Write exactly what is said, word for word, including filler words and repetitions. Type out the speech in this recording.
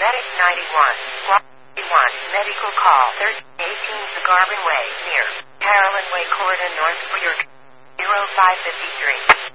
Medic ninety-one. one. Medical call. thirteen eighteen Sagarbin Way, near Carolyn Way, Corridor, North York. zero five five three.